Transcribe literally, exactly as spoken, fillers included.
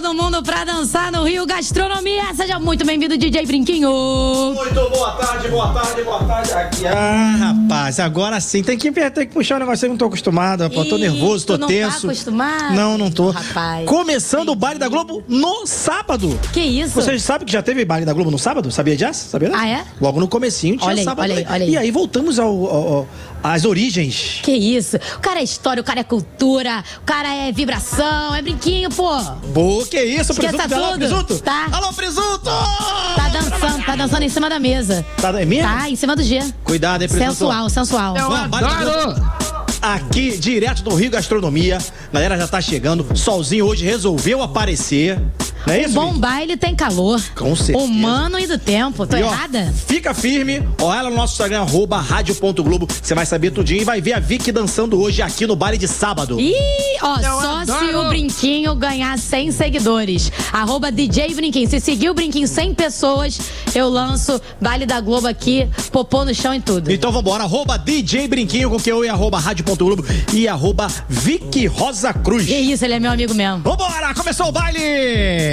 todo mundo pra dançar no Rio Gastronomia. Seja muito bem-vindo, D J Brinquinho. Muito boa tarde, boa tarde, boa tarde. Aqui. Ah, rapaz, agora sim. Tem que, tem que puxar o negócio. Eu não tô acostumado, rapaz. Tô nervoso, tô tu não tenso. Tá acostumado? Não, não tô. Rapaz. Começando o baile da Globo no sábado. Que isso? Vocês sabem que já teve baile da Globo no sábado? Sabia disso? Sabia? Ah, é? Logo no comecinho tinha olha aí, sábado. Olha aí, olha aí. E aí voltamos ao, ao, ao, às origens. Que isso? O cara é história, o cara é cultura, o cara é vibração, é brinquinho, pô. Boa, que isso, Esqueça presunto? Alô, tudo. presunto? Tá. Alô, presunto! Tá dançando, tá dançando em cima da mesa. Tá, é mesmo? Tá, em cima do G. Cuidado, hein, presunto? Sensual, sensual. Eu adoro! Aqui, direto do Rio Gastronomia. Galera já tá chegando. Solzinho hoje resolveu aparecer. Não é isso? Bom baile tem calor. Com certeza. Humano e do tempo. Tô E, ó, errada? Fica firme. Olha lá no nosso Instagram, arroba rádio ponto globo. Você vai saber tudinho e vai ver a Vicky dançando hoje aqui no baile de sábado. Ih, ó, Eu só adoro. se o Brinquinho ganhar cem seguidores. Arroba D J Brinquinho. Se seguir o Brinquinho cem pessoas, eu lanço baile da Globo aqui, popô no chão e tudo. Então vambora, arroba D J Brinquinho com que eu e arroba rádio ponto globo e arroba Vicky Rosa Cruz. Que isso, ele é meu amigo mesmo. Vambora, começou o baile!